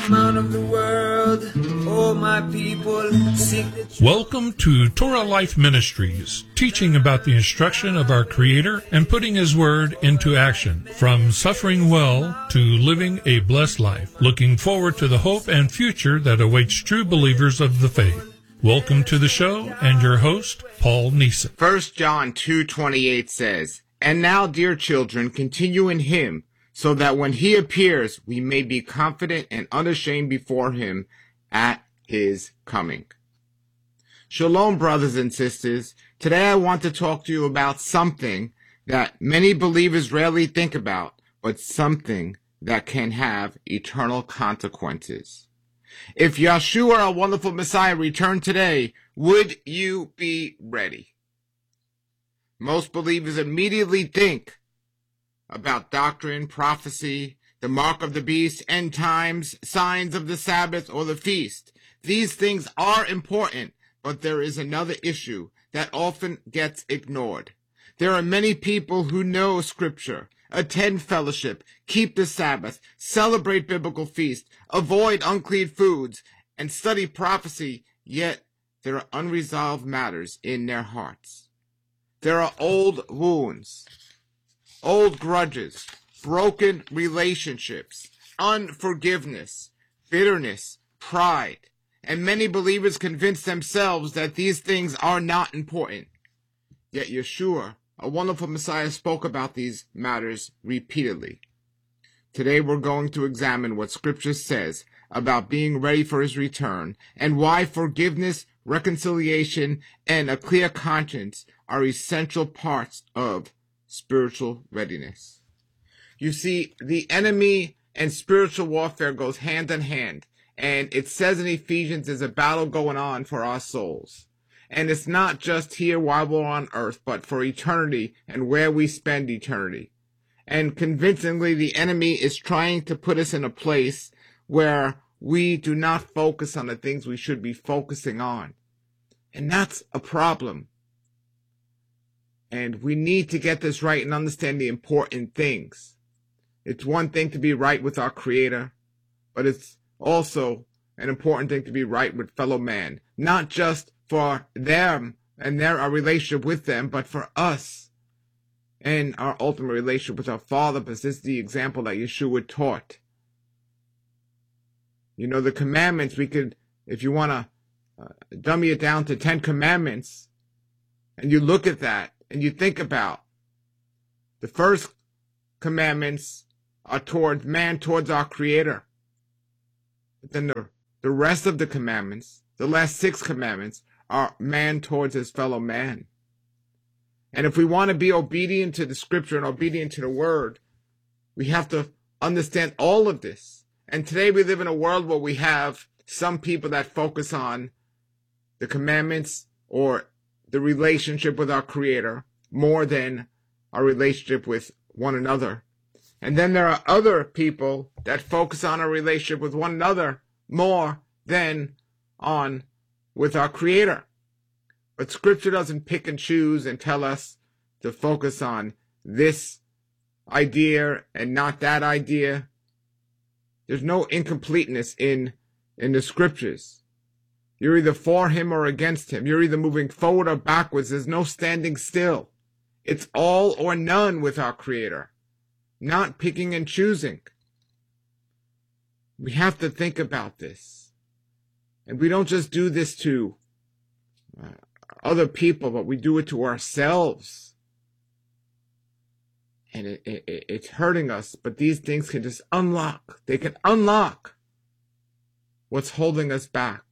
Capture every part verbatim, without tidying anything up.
amount of the world, oh my people, sing the truth. Welcome to Torah Life Ministries, teaching about the instruction of our Creator and putting His Word into action. From suffering well to living a blessed life, looking forward to the hope and future that awaits true believers of the faith. Welcome to the show and your host, Paul Neeson. First John two twenty-eight says, "And now, dear children, continue in Him, so that when He appears, we may be confident and unashamed before Him at His coming." Shalom, brothers and sisters. Today I want to talk to you about something that many believers rarely think about, but something that can have eternal consequences. If Yeshua, our wonderful Messiah, returned today, would you be ready? Most believers immediately think about doctrine, prophecy, the mark of the beast, end times, signs of the Sabbath or the feast. These things are important, but there is another issue that often gets ignored. There are many people who know Scripture, attend fellowship, keep the Sabbath, celebrate biblical feasts, avoid unclean foods, and study prophecy, yet there are unresolved matters in their hearts. There are old wounds, old grudges, broken relationships, unforgiveness, bitterness, pride, and many believers convince themselves that these things are not important. Yet Yeshua, a wonderful Messiah, spoke about these matters repeatedly. Today we're going to examine what Scripture says about being ready for His return and why forgiveness, reconciliation, and a clear conscience are essential parts of spiritual readiness. You see, the enemy and spiritual warfare goes hand in hand, and it says in Ephesians there's a battle going on for our souls. And it's not just here while we're on earth, but for eternity and where we spend eternity. And convincingly, the enemy is trying to put us in a place where we do not focus on the things we should be focusing on. And that's a problem. And we need to get this right and understand the important things. It's one thing to be right with our Creator, but it's also an important thing to be right with fellow man, not just for them and their our relationship with them, but for us and our ultimate relationship with our Father, because this is the example that Yeshua taught. You know, the commandments, we could, if you want to uh, dummy it down to ten commandments, and you look at that and you think about the first commandments are towards man, towards our Creator. But then the, the rest of the commandments, the last six commandments, are man towards his fellow man. And if we want to be obedient to the Scripture and obedient to the Word, we have to understand all of this. And today we live in a world where we have some people that focus on the commandments or the relationship with our Creator more than our relationship with one another. And then there are other people that focus on our relationship with one another more than on with our Creator. But Scripture doesn't pick and choose and tell us to focus on this idea and not that idea. There's no incompleteness in, in the Scriptures. You're either for Him or against Him. You're either moving forward or backwards. There's no standing still. It's all or none with our Creator, not picking and choosing. We have to think about this. And we don't just do this to uh, other people, but we do it to ourselves. And it, it, it's hurting us, but these things can just unlock. They can unlock what's holding us back.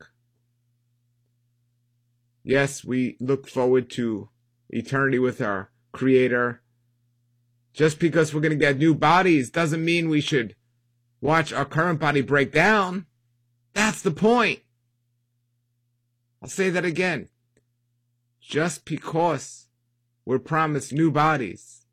Yes, we look forward to eternity with our Creator. Just because we're going to get new bodies doesn't mean we should watch our current body break down. That's the point. I'll say that again. Just because we're promised new bodies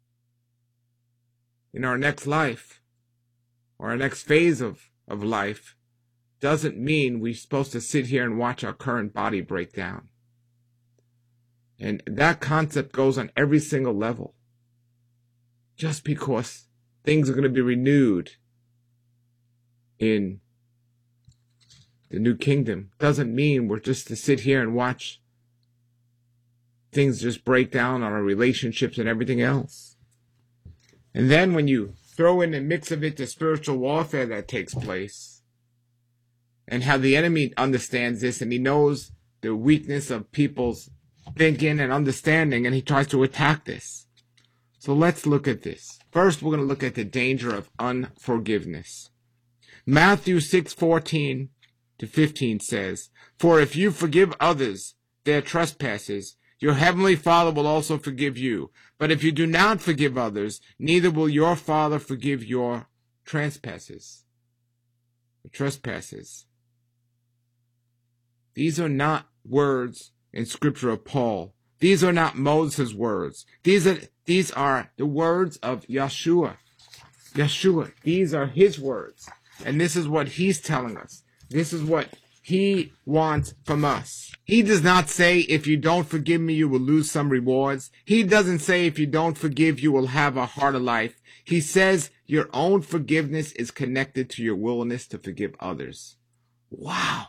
in our next life or our next phase of, of life doesn't mean we're supposed to sit here and watch our current body break down. And that concept goes on every single level. Just because things are going to be renewed in the new kingdom doesn't mean we're just to sit here and watch things just break down on our relationships and everything else. And then when you throw in a mix of it the spiritual warfare that takes place, and how the enemy understands this, and he knows the weakness of people's thinking and understanding, and he tries to attack this. So let's look at this. First, we're going to look at the danger of unforgiveness. Matthew six fourteen to fifteen says, "For if you forgive others their trespasses, your heavenly Father will also forgive you. But if you do not forgive others, neither will your Father forgive your trespasses." The trespasses. These are not words in Scripture of Paul. These are not Moses' words. These are these are the words of Yeshua. Yeshua. These are his words. And this is what he's telling us. This is what he wants from us. He does not say, if you don't forgive me, you will lose some rewards. He doesn't say, if you don't forgive, you will have a harder life. He says, your own forgiveness is connected to your willingness to forgive others. Wow.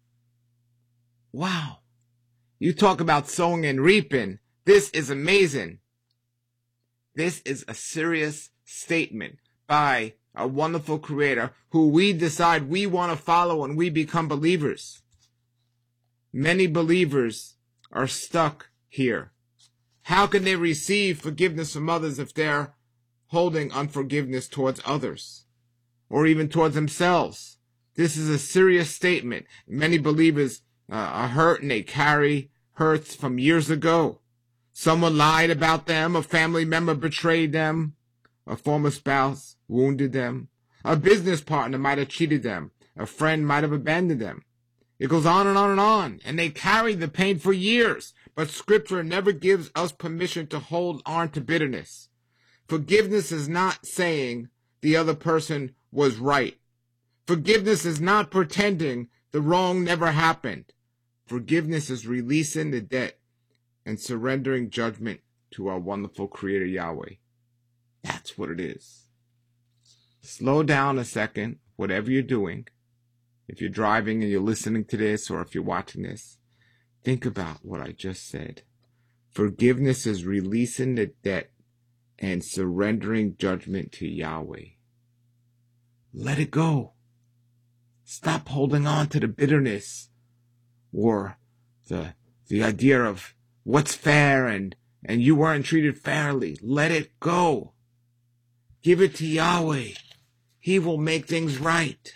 Wow. You talk about sowing and reaping. This is amazing. This is a serious statement by a wonderful Creator who we decide we want to follow and we become believers. Many believers are stuck here. How can they receive forgiveness from others if they're holding unforgiveness towards others or even towards themselves? This is a serious statement. Many believers uh, are hurt and they carry hurts from years ago. Someone lied about them, a family member betrayed them, a former spouse wounded them, a business partner might have cheated them, a friend might have abandoned them. It goes on and on and on, and they carry the pain for years. But Scripture never gives us permission to hold on to bitterness. Forgiveness is not saying the other person was right. Forgiveness is not pretending the wrong never happened. Forgiveness is releasing the debt and surrendering judgment to our wonderful Creator Yahweh. That's what it is. Slow down a second, whatever you're doing. If you're driving and you're listening to this, or if you're watching this, think about what I just said. Forgiveness is releasing the debt and surrendering judgment to Yahweh. Let it go. Stop holding on to the bitterness or the the idea of what's fair and, and you weren't treated fairly. Let it go. Give it to Yahweh. He will make things right.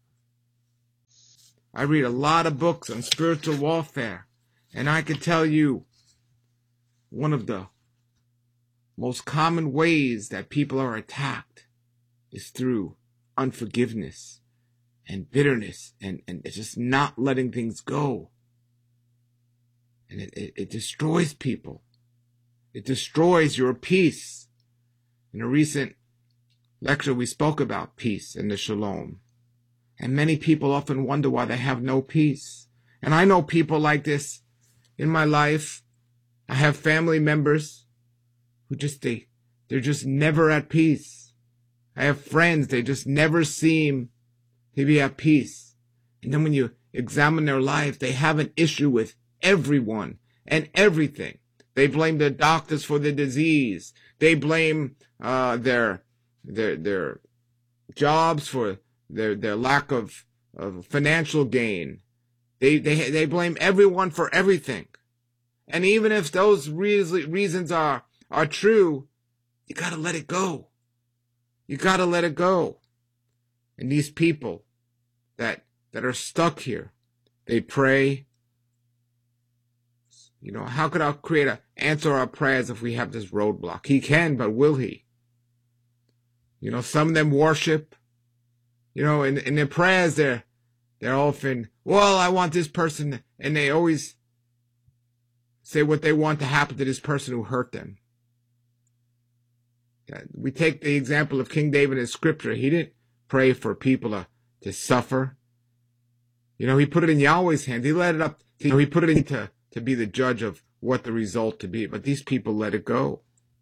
I read a lot of books on spiritual warfare, and I can tell you one of the most common ways that people are attacked is through unforgiveness and bitterness and, and just not letting things go. And it, it, it destroys people. It destroys your peace. In a recent lecture, we spoke about peace and the shalom. And many people often wonder why they have no peace. And I know people like this in my life. I have family members who just, they, they're just never at peace. I have friends, they just never seem to be at peace. And then when you examine their life, they have an issue with everyone and everything. They blame the doctors for the disease. They blame uh, their their their jobs for their their lack of, of financial gain. They they they blame everyone for everything. And even if those reasons are are true, you gotta let it go. You gotta let it go. And these people that that are stuck here, they pray. You know, how could our Creator answer our prayers if we have this roadblock? He can, but will He? You know, some of them worship. You know, in, in their prayers, they're, they're often, well, I want this person, and they always say what they want to happen to this person who hurt them. We take the example of King David in Scripture. He didn't pray for people to, to suffer. You know, he put it in Yahweh's hands. He let it up. You know, he put it into to be the judge of what the result to be. But these people let it go.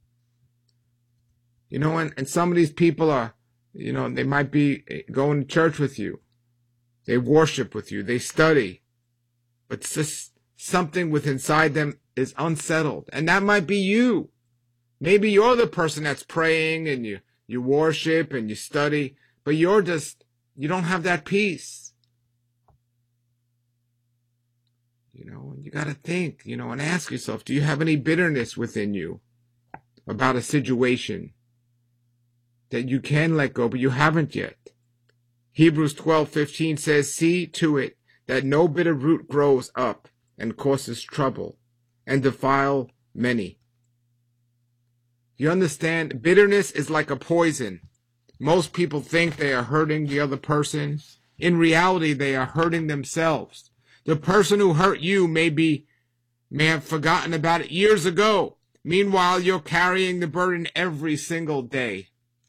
You know, and, and some of these people are, you know, they might be going to church with you. They worship with you. They study. But just something within inside them is unsettled. And that might be you. Maybe you're the person that's praying and you, you worship and you study, but you're just, you don't have that peace. You know, and you got to think, you know, and ask yourself, do you have any bitterness within you about a situation that you can let go, but you haven't yet? Hebrews twelve fifteen says, see to it that no bitter root grows up and causes trouble and defile many. You understand? Bitterness is like a poison. Most people think they are hurting the other person. In reality, they are hurting themselves. The person who hurt you may be, may have forgotten about it years ago. Meanwhile, you're carrying the burden every single day.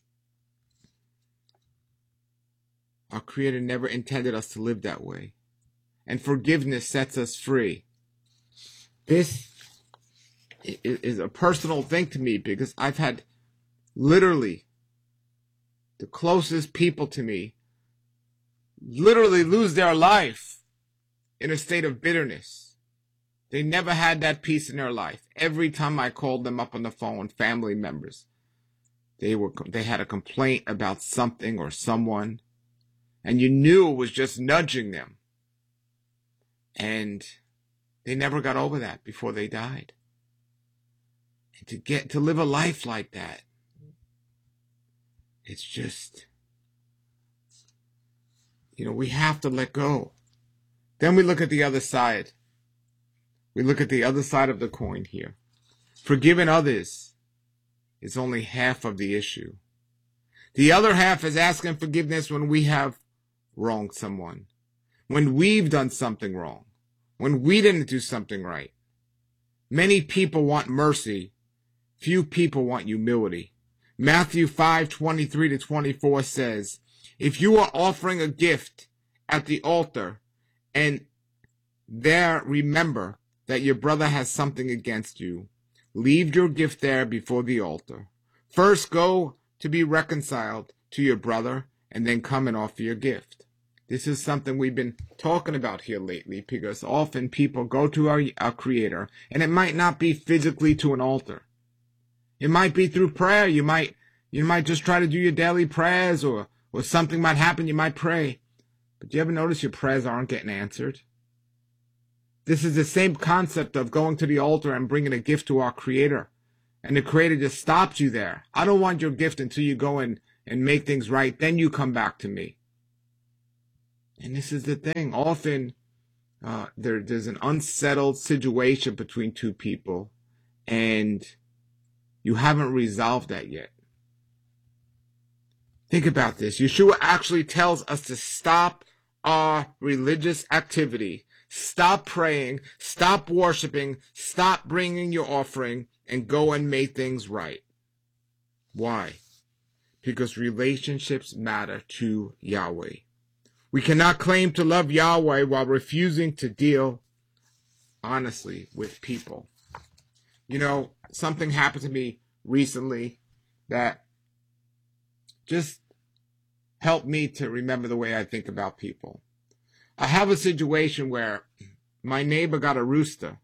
Our Creator never intended us to live that way. And forgiveness sets us free. This is a personal thing to me because I've had literally the closest people to me literally lose their life in a state of bitterness. They never had that peace in their life. Every time I called them up on the phone, family members, they were they had a complaint about something or someone, and you knew it was just nudging them. And they never got over that before they died. And to get to live a life like that, it's just, you know, we have to let go. Then we look at the other side. We look at the other side of the coin here. Forgiving others is only half of the issue. The other half is asking forgiveness when we have wronged someone, when we've done something wrong, when we didn't do something right. Many people want mercy. Few people want humility. Matthew five twenty-three to twenty-four says, if you are offering a gift at the altar and there remember that your brother has something against you, leave your gift there before the altar. First go to be reconciled to your brother and then come and offer your gift. This is something we've been talking about here lately because often people go to our, our Creator and it might not be physically to an altar. It might be through prayer. You might, you might just try to do your daily prayers or, or something might happen. You might pray. But do you ever notice your prayers aren't getting answered? This is the same concept of going to the altar and bringing a gift to our Creator. And the Creator just stops you there. I don't want your gift until you go and, and make things right. Then you come back to me. And this is the thing. Often uh, there, there's an unsettled situation between two people. And you haven't resolved that yet. Think about this. Yeshua actually tells us to stop our religious activity. Stop praying. Stop worshiping. Stop bringing your offering and go and make things right. Why? Because relationships matter to Yahweh. We cannot claim to love Yahweh while refusing to deal honestly with people. You know, something happened to me recently that just helped me to remember the way I think about people. I have a situation where my neighbor got a rooster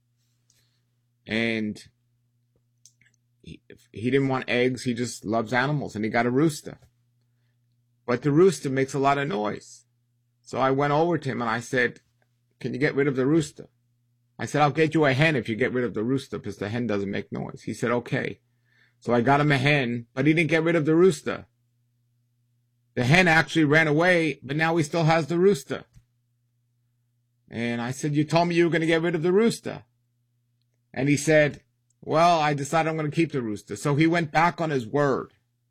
and he, he didn't want eggs. He just loves animals and he got a rooster. But the rooster makes a lot of noise. So I went over to him and I said, can you get rid of the rooster? I said, I'll get you a hen if you get rid of the rooster because the hen doesn't make noise. He said, okay. So I got him a hen, but he didn't get rid of the rooster. The hen actually ran away, but now he still has the rooster. And I said, you told me you were going to get rid of the rooster. And he said, well, I decided I'm going to keep the rooster. So he went back on his word.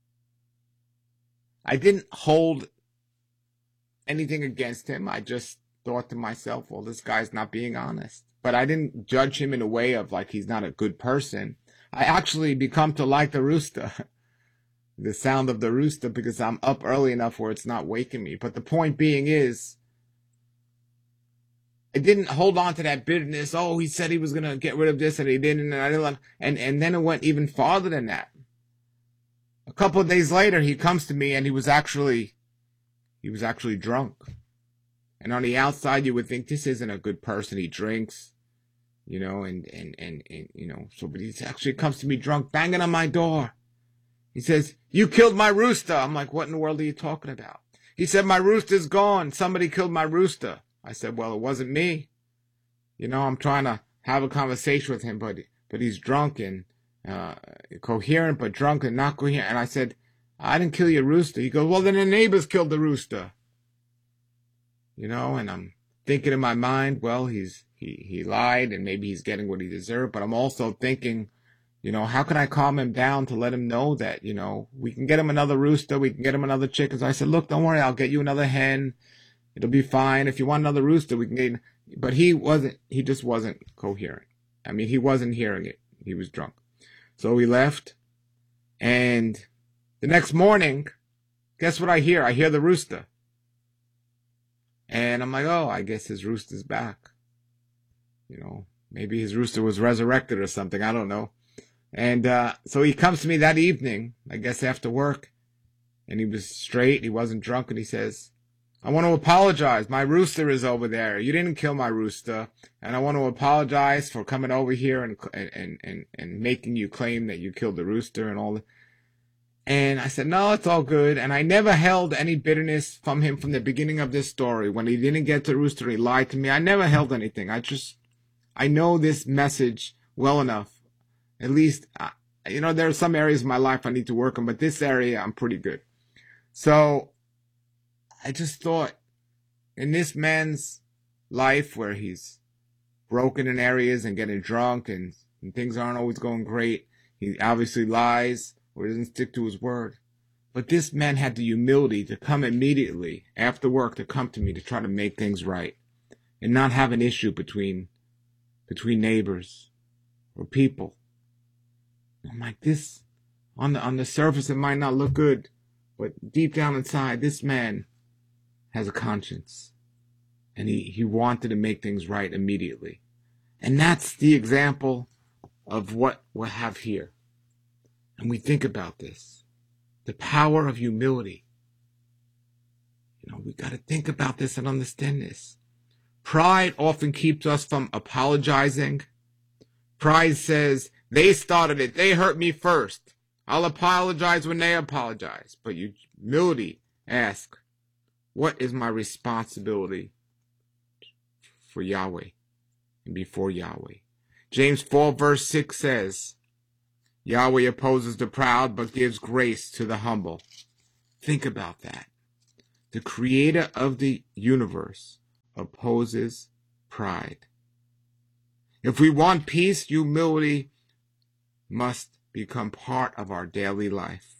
I didn't hold anything against him. I just thought to myself, well, this guy's not being honest. But I didn't judge him in a way of like he's not a good person. I actually become to like the rooster, the sound of the rooster, because I'm up early enough where it's not waking me. But the point being is, I didn't hold on to that bitterness. Oh, he said he was going to get rid of this and he didn't. And, I didn't, and, and then it went even farther than that. A couple of days later, he comes to me and he was actually, he was actually drunk. And on the outside, you would think this isn't a good person. He drinks, you know, and, and, and, and you know, so, but he actually comes to me drunk, banging on my door. He says, "You killed my rooster." I'm like, "What in the world are you talking about?" He said, "My rooster's gone. Somebody killed my rooster." I said, "Well, it wasn't me." You know, I'm trying to have a conversation with him, but, but he's drunk and, uh, coherent, but drunk and not coherent. And I said, "I didn't kill your rooster." He goes, "Well, then the neighbors killed the rooster." You know, and I'm thinking in my mind, well, he's, he, he lied and maybe he's getting what he deserved. But I'm also thinking, you know, how can I calm him down to let him know that, you know, we can get him another rooster. We can get him another chicken. So I said, "Look, don't worry. I'll get you another hen. It'll be fine. If you want another rooster, we can get, but he wasn't, he just wasn't coherent. I mean, he wasn't hearing it. He was drunk. So we left. And the next morning, guess what I hear? I hear the rooster. And I'm like, oh, I guess his rooster's back. You know, maybe his rooster was resurrected or something. I don't know. And uh, so he comes to me that evening, I guess after work, and he was straight. He wasn't drunk. And he says, "I want to apologize. My rooster is over there. You didn't kill my rooster. And I want to apologize for coming over here and and and, and making you claim that you killed the rooster and all that." And I said, "No, it's all good." And I never held any bitterness from him from the beginning of this story. When he didn't get the rooster, he lied to me. I never held anything. I just, I know this message well enough. At least, uh, you know, there are some areas of my life I need to work on, but this area, I'm pretty good. So I just thought, in this man's life where he's broken in areas and getting drunk and, and things aren't always going great, he obviously lies or doesn't stick to his word. But this man had the humility to come immediately after work to come to me to try to make things right and not have an issue between, between neighbors or people. I'm like, this, on the, on the surface, it might not look good, but deep down inside, this man has a conscience, and he, he wanted to make things right immediately. And that's the example of what we have here. And we think about this, the power of humility. You know, we got to think about this and understand this. Pride often keeps us from apologizing. Pride says, they started it. They hurt me first. I'll apologize when they apologize. But humility asks, what is my responsibility for Yahweh and before Yahweh? James four verse six says, Yahweh opposes the proud, but gives grace to the humble. Think about that. The creator of the universe opposes pride. If we want peace, humility must become part of our daily life.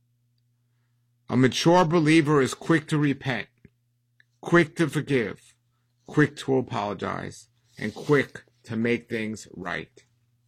A mature believer is quick to repent, quick to forgive, quick to apologize, and quick to make things right.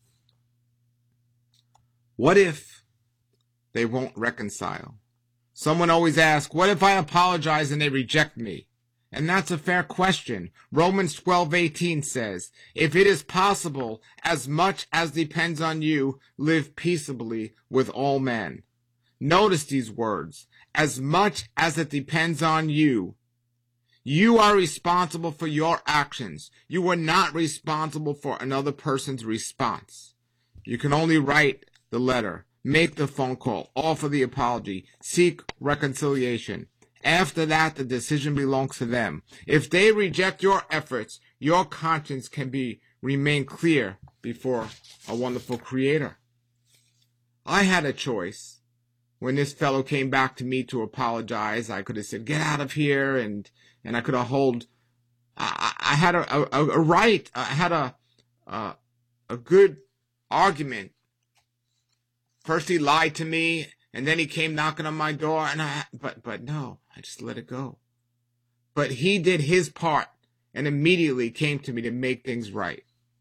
What if they won't reconcile? Someone always asks, what if I apologize and they reject me? And that's a fair question. Romans twelve eighteen says, if it is possible, as much as depends on you, live peaceably with all men. Notice these words. As much as it depends on you. You are responsible for your actions. You are not responsible for another person's response. You can only write the letter, make the phone call, offer the apology, seek reconciliation. After that, the decision belongs to them. If they reject your efforts, your conscience can be remain clear before a wonderful creator. I had a choice. When this fellow came back to me to apologize, I could have said, get out of here, and, and I could have hold, I, I had a, a, a right, I had a, a, a good argument. First he lied to me, and then he came knocking on my door, and I, but, but no, I just let it go. But he did his part, and immediately came to me to make things right.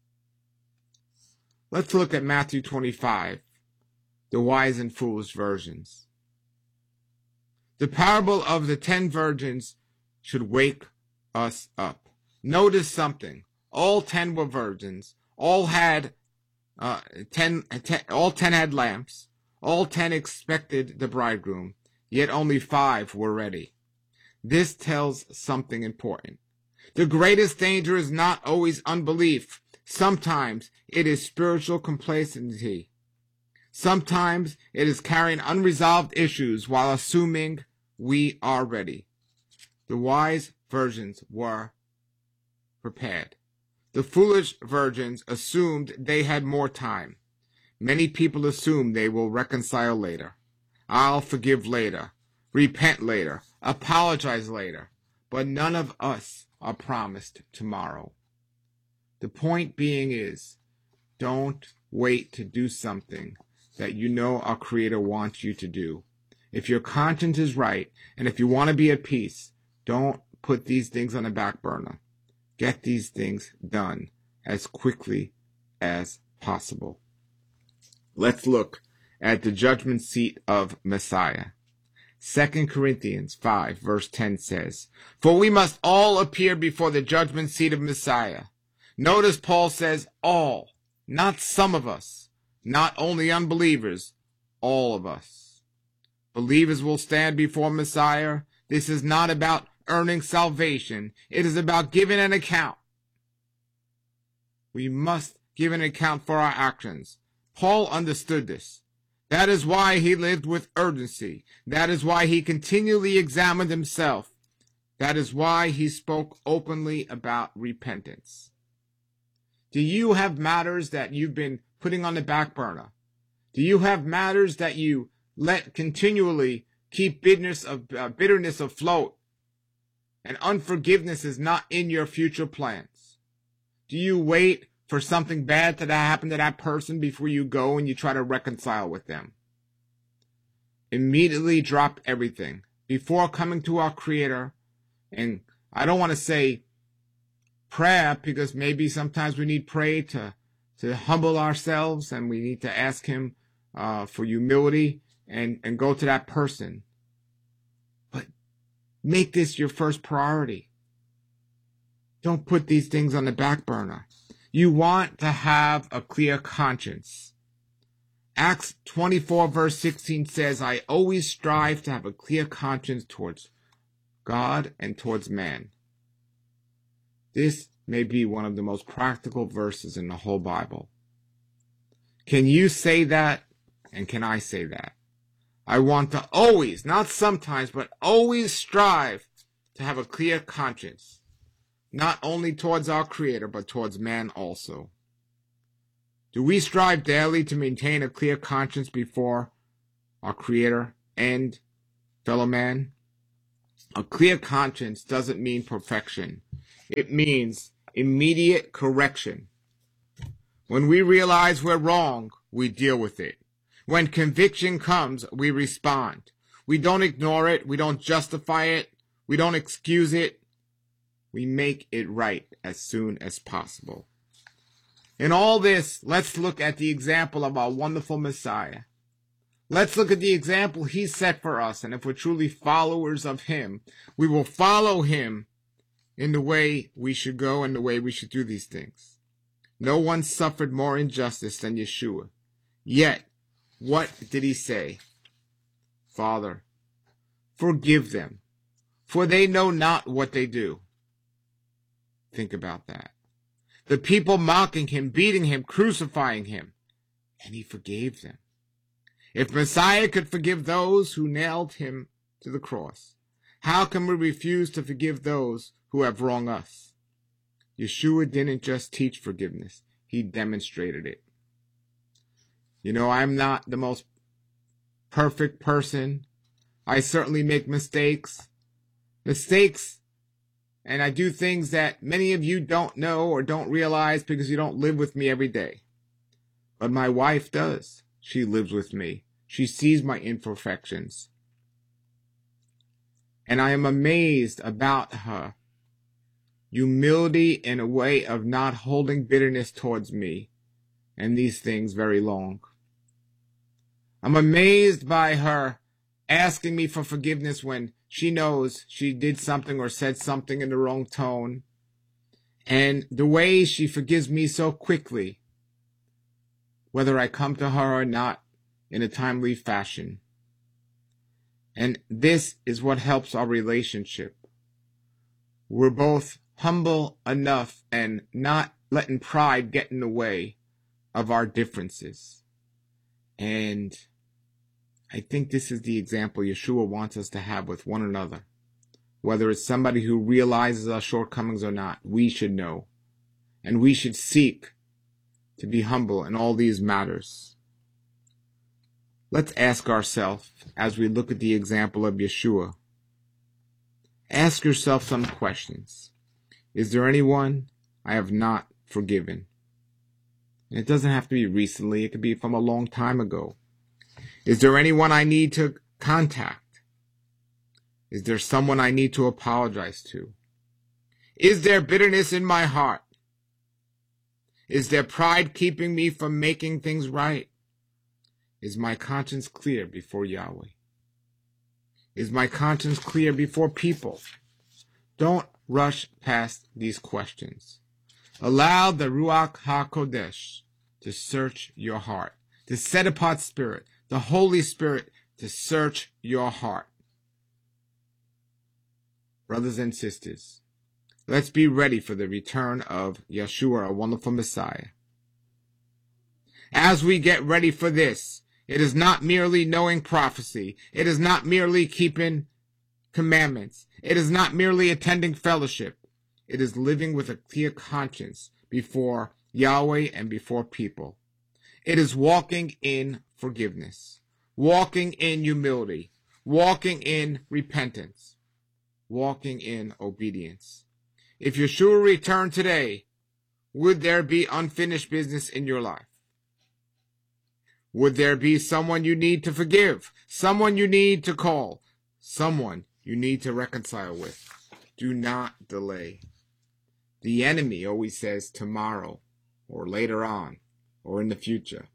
Let's look at Matthew twenty-five, the wise and foolish virgins. The parable of the ten virgins should wake us up. Notice something. All ten were virgins. All had Uh, ten, ten, all ten had lamps. All ten expected the bridegroom, yet only five were ready. This tells something important. The greatest danger is not always unbelief. Sometimes it is spiritual complacency. Sometimes it is carrying unresolved issues while assuming we are ready. The wise virgins were prepared. The foolish virgins assumed they had more time. Many people assume they will reconcile later. I'll forgive later, repent later, apologize later, but none of us are promised tomorrow. The point being is, don't wait to do something that you know our Creator wants you to do. If your conscience is right, and if you want to be at peace, don't put these things on the back burner. Get these things done as quickly as possible. Let's look at the judgment seat of Messiah. Second Corinthians five verse ten says, "For we must all appear before the judgment seat of Messiah." Notice Paul says all, not some of us, not only unbelievers, all of us. Believers will stand before Messiah. This is not about earning salvation. It is about giving an account. We must give an account for our actions. Paul understood this. That is why he lived with urgency. That is why he continually examined himself. That is why he spoke openly about repentance. Do you have matters that you've been putting on the back burner? Do you have matters that you let continually keep bitterness of uh, bitterness afloat, and unforgiveness is not in your future plans? Do you wait for something bad to happen to that person before you go and you try to reconcile with them? Immediately drop everything before coming to our Creator. And I don't want to say prayer, because maybe sometimes we need prayer to, to humble ourselves, and we need to ask Him uh, for humility and, and go to that person. But make this your first priority. Don't put these things on the back burner. You want to have a clear conscience. Acts twenty-four verse sixteen says, "I always strive to have a clear conscience towards God and towards man." This may be one of the most practical verses in the whole Bible. Can you say that? And can I say that? I want to always, not sometimes, but always strive to have a clear conscience. Not only towards our Creator, but towards man also. Do we strive daily to maintain a clear conscience before our Creator and fellow man? A clear conscience doesn't mean perfection. It means immediate correction. When we realize we're wrong, we deal with it. When conviction comes, we respond. We don't ignore it. We don't justify it. We don't excuse it. We make it right as soon as possible. In all this, let's look at the example of our wonderful Messiah. Let's look at the example He set for us, and if we're truly followers of Him, we will follow Him in the way we should go and the way we should do these things. No one suffered more injustice than Yeshua. Yet, what did He say? "Father, forgive them, for they know not what they do." Think about that. The people mocking Him, beating Him, crucifying Him, and He forgave them. If Messiah could forgive those who nailed Him to the cross, how can we refuse to forgive those who have wronged us? Yeshua didn't just teach forgiveness. He demonstrated it. You know, I'm not the most perfect person. I certainly make mistakes. Mistakes And I do things that many of you don't know or don't realize because you don't live with me every day. But my wife does. She lives with me. She sees my imperfections. And I am amazed about her humility in a way of not holding bitterness towards me and these things very long. I'm amazed by her asking me for forgiveness when she knows she did something or said something in the wrong tone, and the way she forgives me so quickly, whether I come to her or not, in a timely fashion. And this is what helps our relationship. We're both humble enough and not letting pride get in the way of our differences. And I think this is the example Yeshua wants us to have with one another. Whether it's somebody who realizes our shortcomings or not, we should know. And we should seek to be humble in all these matters. Let's ask ourselves, as we look at the example of Yeshua, ask yourself some questions. Is there anyone I have not forgiven? And it doesn't have to be recently. It could be from a long time ago. Is there anyone I need to contact? Is there someone I need to apologize to? Is there bitterness in my heart? Is there pride keeping me from making things right? Is my conscience clear before Yahweh? Is my conscience clear before people? Don't rush past these questions. Allow the Ruach HaKodesh to search your heart, the set-apart Spirit, the Holy Spirit to search your heart. Brothers and sisters, let's be ready for the return of Yeshua, our wonderful Messiah. As we get ready for this, it is not merely knowing prophecy. It is not merely keeping commandments. It is not merely attending fellowship. It is living with a clear conscience before Yahweh and before people. It is walking in forgiveness, walking in humility, walking in repentance, walking in obedience. If Yeshua returned today, would there be unfinished business in your life? Would there be someone you need to forgive, someone you need to call, someone you need to reconcile with? Do not delay. The enemy always says tomorrow, or later on, or in the future.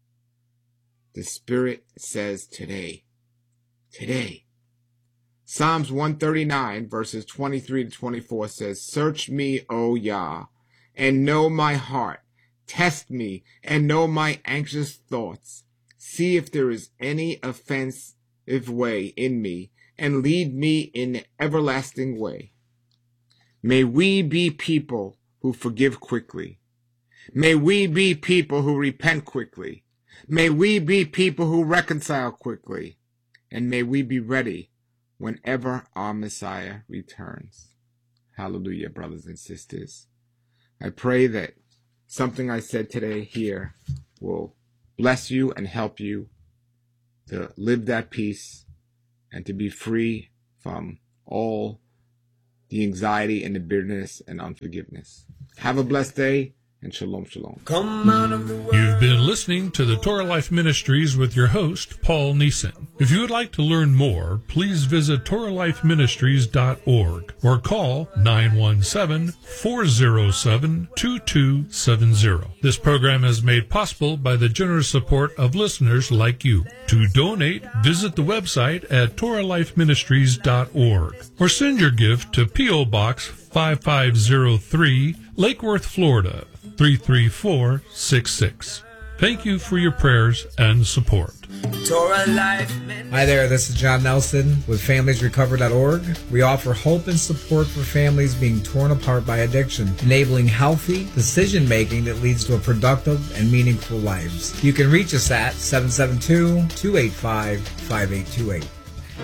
The Spirit says today. Today. Psalms one thirty-nine, verses twenty-three to twenty-four says, Search me, O Yah, and know my heart. Test me, and know my anxious thoughts. See if there is any offensive way in me, and lead me in the everlasting way. May we be people who forgive quickly. May we be people who repent quickly. May we be people who reconcile quickly. And may we be ready whenever our Messiah returns. Hallelujah, brothers and sisters. I pray that something I said today here will bless you and help you to live that peace and to be free from all the anxiety and the bitterness and unforgiveness. Have a blessed day, and shalom, shalom. Come out of the world. You've been listening to the Torah Life Ministries with your host, Paul Neeson. If you would like to learn more, please visit Torah Life Ministries dot org or call nine one seven, four zero seven, two two seven zero. This program is made possible by the generous support of listeners like you. To donate, visit the website at Torah Life Ministries dot org or send your gift to P O. Box five five zero three, Lake Worth, Florida, three three four six six. Thank you for your prayers and support. Torah Life. Hi there, this is John Nelson with families recover dot org. We offer hope and support for families being torn apart by addiction, enabling healthy decision-making that leads to a productive and meaningful lives. You can reach us at seven seven two, two eight five, five eight two eight.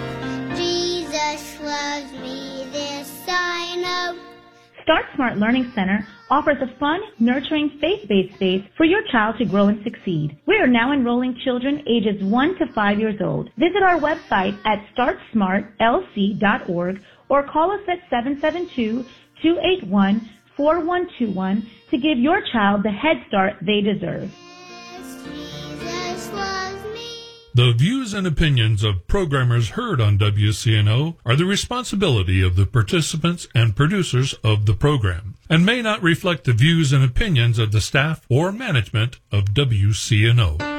Jesus loves me, this I know. Start Smart Learning Center offers a fun, nurturing, faith-based space for your child to grow and succeed. We are now enrolling children ages one to five years old. Visit our website at start smart l c dot org or call us at seven seven two, two eight one, four one two one to give your child the head start they deserve. Jesus loves me. The views and opinions of programmers heard on W C N O are the responsibility of the participants and producers of the program and may not reflect the views and opinions of the staff or management of W C N O.